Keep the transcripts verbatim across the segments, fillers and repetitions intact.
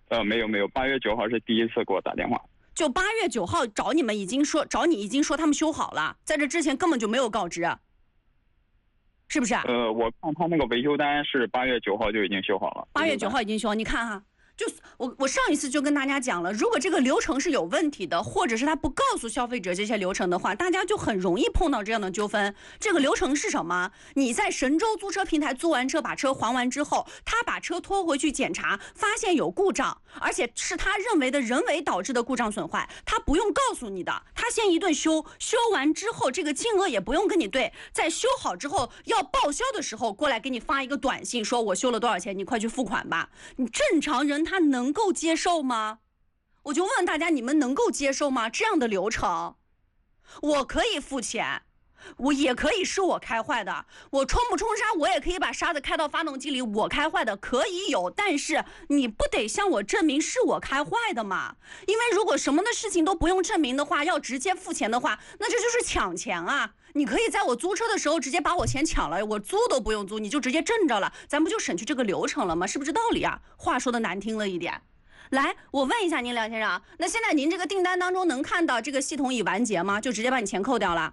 呃，没有没有，八月九号是第一次给我打电话。 就八月九号找你们已经说找你已经说他们修好了，在这之前根本就没有告知，是不是？ 呃，我看他那个维修单是八月九号就已经修好了。 八月九号已经修好，你看哈。就我我上一次就跟大家讲了，如果这个流程是有问题的，或者是他不告诉消费者这些流程的话，大家就很容易碰到这样的纠纷。这个流程是什么？你在神州租车平台租完车，把车还完之后，他把车拖回去检查，发现有故障，而且是他认为的人为导致的故障损坏，他不用告诉你的，他先一顿修，修完之后这个金额也不用跟你对，在修好之后要报销的时候过来给你发一个短信，说我修了多少钱，你快去付款吧。你正常人他能够接受吗？我就问大家，你们能够接受吗？这样的流程，我可以付钱，我也可以是我开坏的，我冲不冲砂，我也可以把沙子开到发动机里，我开坏的可以有，但是你不得向我证明是我开坏的嘛？因为如果什么的事情都不用证明的话，要直接付钱的话，那这就是抢钱啊！你可以在我租车的时候直接把我钱抢了，我租都不用租，你就直接挣着了，咱不就省去这个流程了吗？是不是道理啊？话说的难听了一点。来，我问一下您梁先生，那现在您这个订单当中能看到这个系统已完结吗？就直接把你钱扣掉了？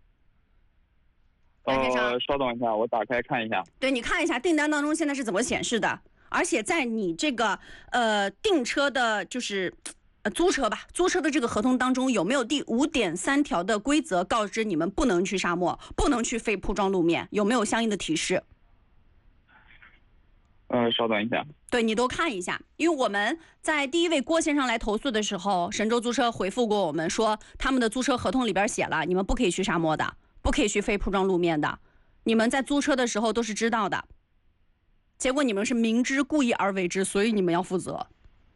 呃，稍等一下，我打开看一下。 对，你看一下订单当中现在是怎么显示的，而且在你这个呃订车的，就是呃租车吧，租车的这个合同当中有没有第五点三条的规则告知你们不能去沙漠，不能去非铺装路面，有没有相应的提示？ 呃，稍等一下。 对，你都看一下，因为我们在第一位郭先生来投诉的时候，神州租车回复过我们说，他们的租车合同里边写了，你们不可以去沙漠的，不可以去非铺装路面的，你们在租车的时候都是知道的，结果你们是明知故意而为之，所以你们要负责。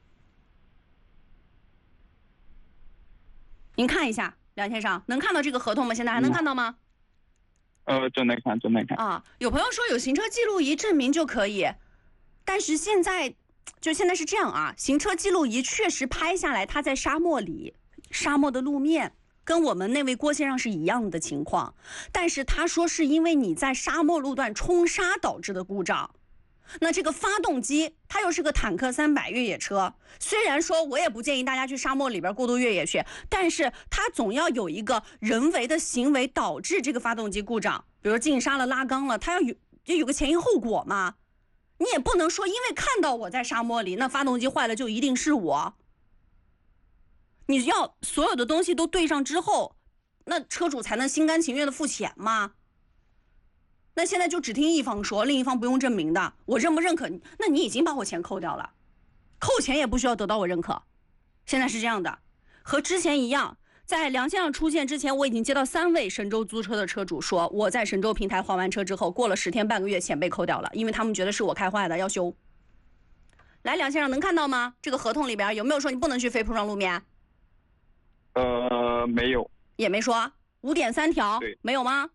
您看一下，梁先生，能看到这个合同吗？现在还能看到吗？ 呃，正在看，正在看。 啊，有朋友说有行车记录仪证明就可以。但是现在，就现在是这样啊，行车记录仪确实拍下来他在沙漠里，沙漠的路面跟我们那位郭先生是一样的情况，但是他说是因为你在沙漠路段冲沙导致的故障。那这个发动机它又是个坦克三百越野车，虽然说我也不建议大家去沙漠里边过度越野去，但是它总要有一个人为的行为导致这个发动机故障，比如进沙了拉缸了，它要有就有个前因后果嘛。你也不能说因为看到我在沙漠里，那发动机坏了就一定是我。你要所有的东西都对上之后，那车主才能心甘情愿的付钱吗？那现在就只听一方说，另一方不用证明的，我认不认可？那你已经把我钱扣掉了，扣钱也不需要得到我认可。现在是这样的，和之前一样。在梁先生出现之前，我已经接到三位神州租车的车主说，我在神州平台还完车之后，过了十天半个月，钱被扣掉了，因为他们觉得是我开坏的，要修。来，梁先生能看到吗？这个合同里边有没有说你不能去非铺装路面？ 呃，没有， 也没说。五点三条没有吗？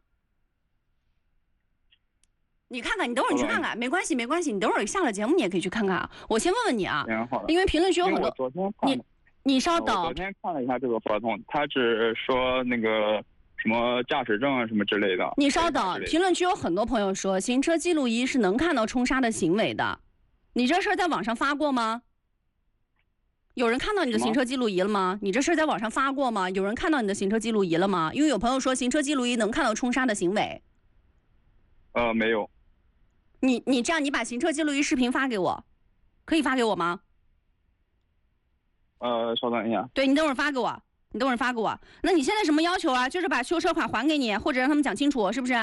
你看看，你等会儿你去看看，没关系没关系，你等会儿下了节目你也可以去看看啊。我先问问你啊，因为评论区有很多，你。你稍等， 我昨天看了一下这个合同，他只说那个什么驾驶证啊什么之类的。 你稍等，评论区有很多朋友说行车记录仪是能看到冲沙的行为的，你这事儿在网上发过吗？有人看到你的行车记录仪了吗？你这事儿在网上发过吗？有人看到你的行车记录仪了吗？因为有朋友说行车记录仪能看到冲沙的行为。 呃，没有。 你你这样，你把行车记录仪视频发给我，可以发给我吗？ 呃，稍等一下。 对，你等会儿发给我，你等会儿发给我。那你现在什么要求啊？就是把修车款还给你，或者让他们讲清楚，是不是？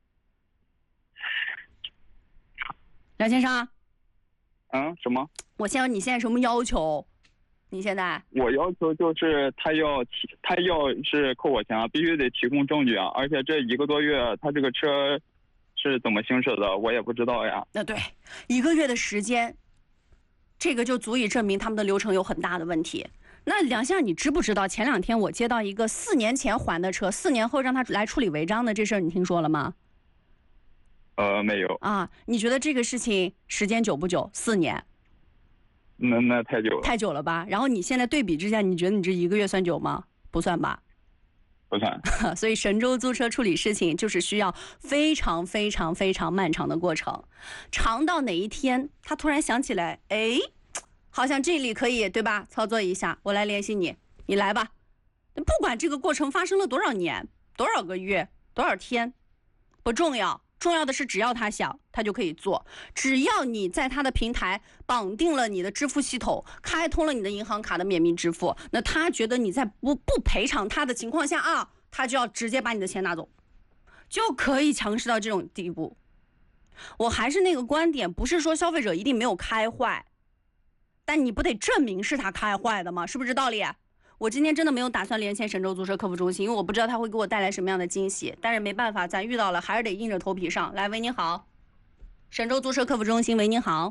梁先生。 嗯，什么？ 我现在你现在什么要求？你现在？ 我要求就是他要提，他要是扣我钱啊，必须得提供证据啊！而且这一个多月，他这个车是怎么行驶的，我也不知道呀。 那对，一个月的时间。这个就足以证明他们的流程有很大的问题。那梁先生，你知不知道前两天我接到一个四年前还的车，四年后让他来处理违章的这事儿，你听说了吗？ 呃，没有。 啊，你觉得这个事情时间久不久？四年。 那那太久了。 太久了吧？然后你现在对比之下，你觉得你这一个月算久吗？不算吧？ 不算。 所以神州租车处理事情就是需要非常非常非常漫长的过程，长到哪一天他突然想起来，哎， 好像这里可以对吧？操作一下，我来联系你，你来吧。不管这个过程发生了多少年、多少个月、多少天，不重要，重要的是只要他想，他就可以做。只要你在他的平台绑定了你的支付系统，开通了你的银行卡的免密支付，那他觉得你在不不赔偿他的情况下啊，他就要直接把你的钱拿走，就可以强势到这种地步。我还是那个观点，不是说消费者一定没有开坏，但你不得证明是他开坏的吗？是不是这道理？我今天真的没有打算连线神州租车客服中心，因为我不知道他会给我带来什么样的惊喜。但是没办法，咱遇到了还是得硬着头皮上来。喂，你好，神州租车客服中心。喂，你好。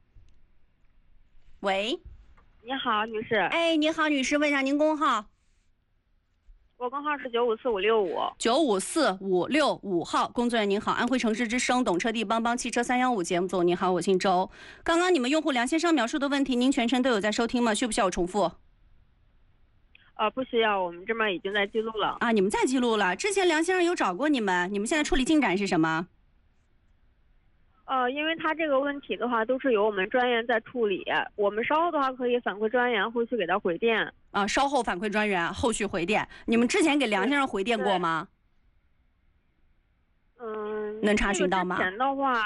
喂， 你好，女士。 哎，你好，女士，问一下您工号。 我工号是九五四五六五。 九五四五六五号，工作人员您好，安徽城市之声懂车帝帮帮汽车三幺五节目组，您好，我姓周。刚刚你们用户梁先生描述的问题，您全程都有在收听吗？需不需要我重复？ 呃，不需要，我们这边已经在记录了。 啊，你们在记录了。之前梁先生有找过你们，你们现在处理进展是什么？ 呃，因为他这个问题的话，都是由我们专员在处理，我们稍后的话可以反馈专员，后续给他回电。 啊，稍后反馈专员，后续回电。你们之前给梁先生回电过吗？ 嗯， 能查询到吗？ 之前的话，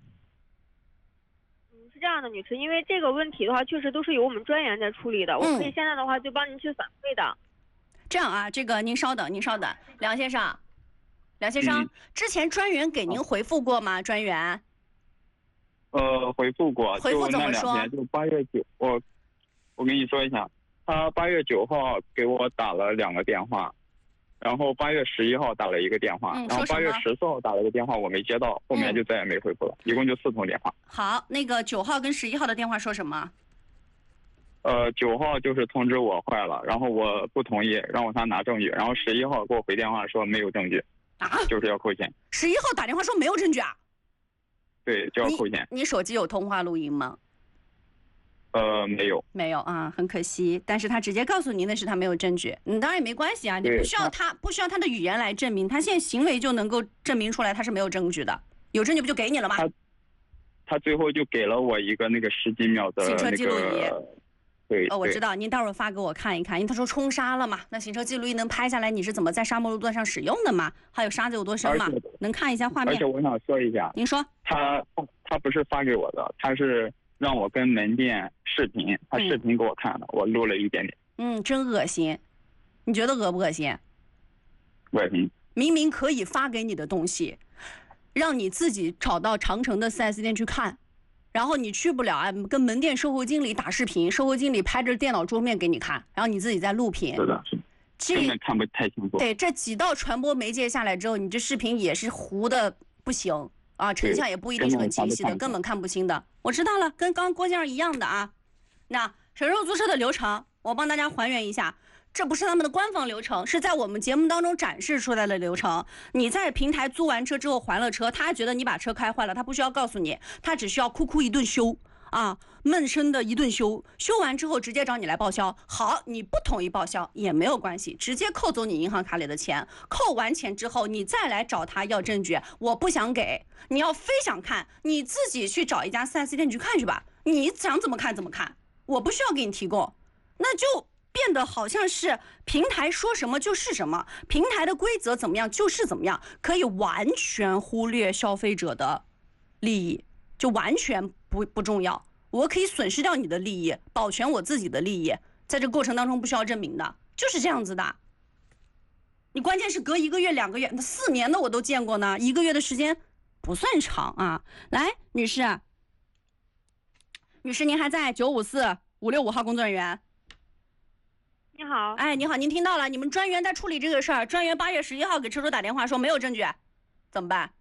嗯，是这样的，女士，因为这个问题的话，确实都是由我们专员在处理的，我可以现在的话就帮您去反馈的。 这样啊，这个您稍等，您稍等，梁先生，梁先生，嗯、之前专员给您回复过吗？专员？ 呃，回复过， 回复怎么说？ 就那两天，就八月九，我我跟你说一下，他八月九号给我打了两个电话，然后八月十一号打了一个电话， 嗯、 然后八月十四号打了个电话，我没接到，后面就再也没回复了，嗯、一共就四通电话。 好，那个九号跟十一号的电话说什么？ 呃，九号就是通知我坏了，然后我不同意，让我他拿证据，然后十一号给我回电话说没有证据， 啊， 就是要扣钱。 十一号打电话说没有证据啊？ 对，就要扣钱。 你, 你手机有通话录音吗？ 呃，没有。 没有啊，很可惜。但是他直接告诉您的是他没有证据，嗯，当然也没关系啊，你不需要他不需要他的语言来证明，他现在行为就能够证明出来他是没有证据的，有证据不就给你了吗？ 他他最后就给了我一个那个十几秒的行车记录仪。 对， 哦，我知道，您待会儿发给我看一看，因为他说冲沙了嘛，那行车记录仪能拍下来你是怎么在沙漠路段上使用的嘛，还有沙子有多深嘛，能看一下画面。 而且我想说一下， 您说， 他他不是发给我的，他是让我跟门店视频，他视频给我看的，嗯、我录了一点点。 嗯，真恶心，你觉得恶不恶心？ 恶心。 明明可以发给你的东西，让你自己找到长城的 四 S 店去看。然后你去不了啊，跟门店售后经理打视频，售后经理拍着电脑桌面给你看，然后你自己再录屏。 是的，是根本看不太清楚。 对，这几道传播媒介下来之后，你这视频也是糊的不行啊，成像也不一定是很清晰的，根本看不清的。我知道了，跟刚刚郭先生一样的啊。那神州租车的流程，我帮大家还原一下。这不是他们的官方流程，是在我们节目当中展示出来的流程。你在平台租完车之后还了车，他觉得你把车开坏了，他不需要告诉你，他只需要哭哭一顿修啊，闷声的一顿修，修完之后直接找你来报销。好，你不同意报销也没有关系，直接扣走你银行卡里的钱。扣完钱之后，你再来找他要证据，我不想给，你要非想看，你自己去找一家 四 S 店去看去吧，你想怎么看怎么看，我不需要给你提供，那就变得好像是平台说什么就是什么，平台的规则怎么样就是怎么样，可以完全忽略消费者的利益，就完全不不重要。我可以损失掉你的利益，保全我自己的利益，在这个过程当中不需要证明的，就是这样子的。你关键是隔一个月、两个月、四年的我都见过呢，一个月的时间不算长啊。来，女士，女士您还在？九五四五六五号工作人员。 你好， 哎，你好，您听到了？你们专员在处理这个事儿，专员八月十一号给车主打电话说没有证据，怎么办？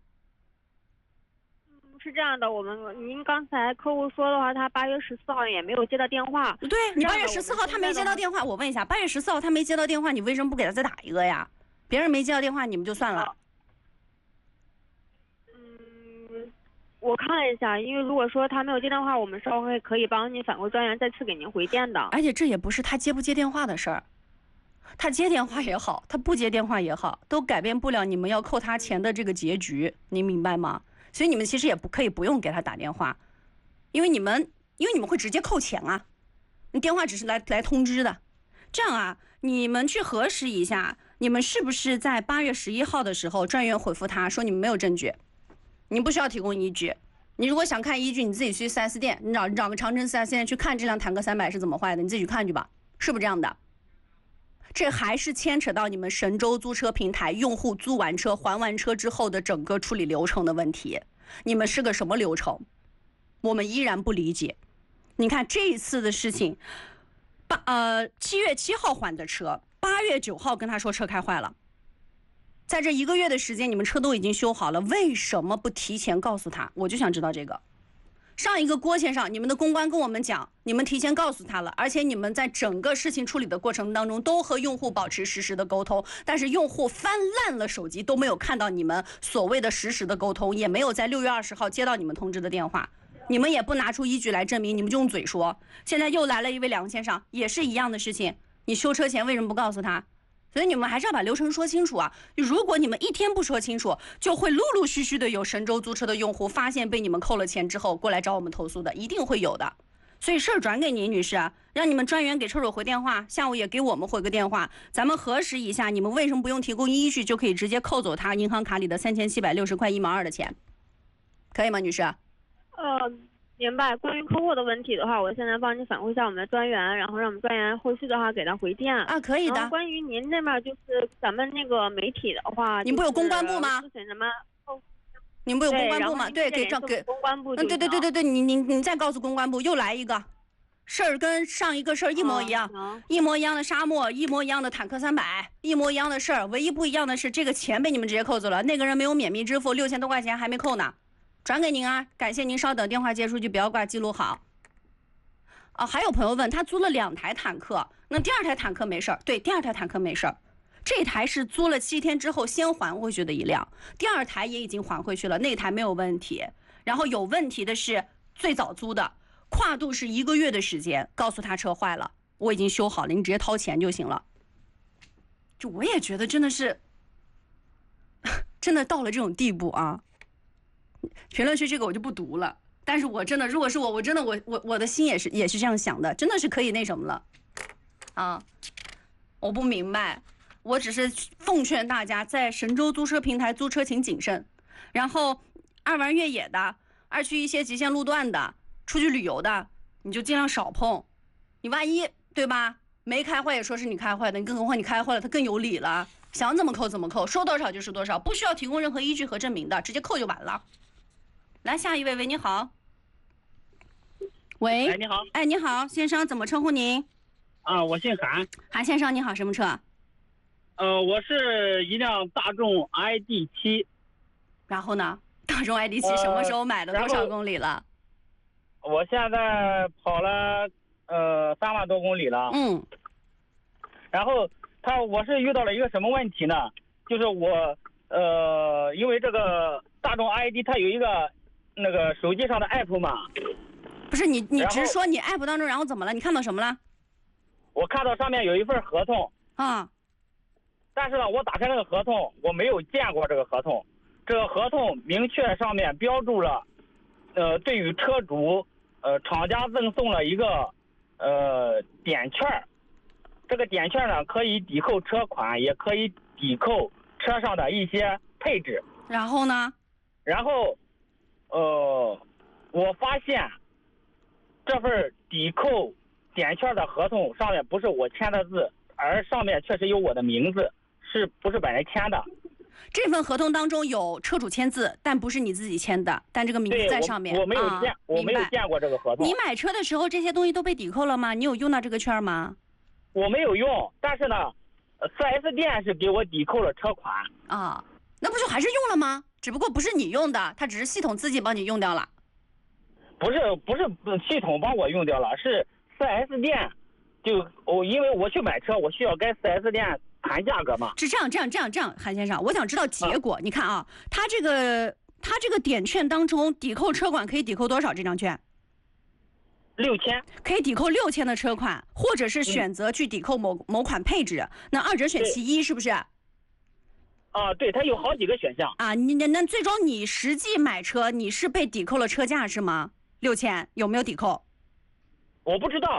是这样的，我们您刚才客户说的话，他八月十四号也没有接到电话。 对，你八月十四号他没接到电话，我问一下，八月十四号他没接到电话，你为什么不给他再打一个呀？别人没接到电话，你们就算了。 嗯，我看了一下，因为如果说他没有接电话，我们稍后可以帮你反馈专员再次给您回电的。 而且这也不是他接不接电话的事儿，他接电话也好，他不接电话也好，都改变不了你们要扣他钱的这个结局，您明白吗？所以你们其实也不可以不用给他打电话，因为你们因为你们会直接扣钱啊， 你电话只是来来通知的。这样啊，你们去核实一下，你们是不是在八月十一号的时候，专员回复他说你们没有证据，你不需要提供依据。你如果想看依据，你自己去 四 S 店，你找你找个长城 四 S 店去看这辆坦克三百是怎么坏的，你自己去看去吧，是不是这样的？这还是牵扯到你们神州租车平台用户租完车还完车之后的整个处理流程的问题。你们是个什么流程？我们依然不理解。你看这一次的事情，八呃七月七号还的车，八月九号跟他说车开坏了，在这一个月的时间，你们车都已经修好了，为什么不提前告诉他？我就想知道这个。上一个郭先生，你们的公关跟我们讲，你们提前告诉他了，而且你们在整个事情处理的过程当中都和用户保持实时的沟通，但是用户翻烂了手机都没有看到你们所谓的实时的沟通，也没有在六月二十号接到你们通知的电话，你们也不拿出依据来证明，你们就用嘴说。现在又来了一位梁先生，也是一样的事情，你修车前为什么不告诉他？所以你们还是要把流程说清楚啊！如果你们一天不说清楚，就会陆陆续续的有神州租车的用户发现被你们扣了钱之后过来找我们投诉的，一定会有的。所以事儿转给您女士啊，让你们专员给车主回电话，下午也给我们回个电话，咱们核实一下，你们为什么不用提供依据就可以直接扣走他银行卡里的三千七百六十块一毛二的钱，可以吗，女士？ 呃，明白。关于客户的问题的话，我现在帮你反馈一下我们的专员，然后让我们专员后续的话给他回电啊，可以的。 关于您那边就是咱们那个媒体的话， 您不有公关部吗？ 咨询什么？ 你们不有公关部吗？对，给找给公关部。 嗯，对对对对对，你你你再告诉公关部，又来一个事儿，跟上一个事儿一模一样， 哦、 一模一样的沙漠，一模一样的坦克三百，一模一样的事儿，唯一不一样的是这个钱被你们直接扣走了，那个人没有免密支付，六千多块钱还没扣呢。转给您啊，感谢您稍等，电话接出去，不要挂，记录好。啊，还有朋友问他租了两台坦克，那第二台坦克没事儿，对，第二台坦克没事儿，这台是租了七天之后先还回去的一辆，第二台也已经还回去了，那台没有问题。然后有问题的是最早租的，跨度是一个月的时间，告诉他车坏了，我已经修好了，你直接掏钱就行了。就我也觉得真的是，真的到了这种地步啊。评论区这个我就不读了，但是我真的，如果是我，我真的我我我的心也是也是这样想的，真的是可以那什么了，啊，我不明白，我只是奉劝大家在神州租车平台租车请谨慎，然后二玩越野的，二去一些极限路段的，出去旅游的，你就尽量少碰，你万一对吧，没开坏也说是你开坏的，你更何况你开坏了，它更有理了，想怎么扣怎么扣，说多少就是多少，不需要提供任何依据和证明的，直接扣就完了。来，下一位，喂，你好。喂， 哎，你好。 哎，你好，先生，怎么称呼您？ 啊，我姓韩。 韩先生，你好，什么车？ 呃，我是一辆大众 I D 七。 然后呢？大众 I D 七什么时候买的？多少公里了？ 我现在跑了呃三万多公里了。 嗯。 然后他，我是遇到了一个什么问题呢？就是我呃，因为这个大众 I D 它有一个那个手机上的 app 嘛。 不是你，你只是说你 app 当中，然后怎么了？你看到什么了？ 我看到上面有一份合同。 啊。 但是呢，我打开那个合同，我没有见过这个合同。这个合同明确上面标注了，呃，对于车主，呃，厂家赠送了一个，呃，点券。这个点券呢，可以抵扣车款，也可以抵扣车上的一些配置。 然后呢？ 然后，呃，我发现这份抵扣点券的合同上面不是我签的字，而上面确实有我的名字，是不是本人签的？ 这份合同当中有车主签字，但不是你自己签的，但这个名字在上面。 我, 我没有见、啊，我没有见过这个合同。 你买车的时候这些东西都被抵扣了吗？你有用到这个券吗？ 我没有用，但是呢，四 S 店是给我抵扣了车款。 啊，那不就还是用了吗？只不过不是你用的，它只是系统自己帮你用掉了。 不是不是系统帮我用掉了，是四 S 店就我因为我去买车，我需要跟四 S 店谈价格嘛。 是这样这样这样这样，韩先生，我想知道结果。啊、你看啊，他这个他这个点券当中抵扣车款可以抵扣多少？这张券？ 六千。 可以抵扣六千的车款，或者是选择去抵扣某、嗯、某款配置，那二者选其一，是不是？ 啊，对，它有好几个选项啊。你那最终你实际买车，你是被抵扣了车价是吗？六千有没有抵扣？ 我不知道。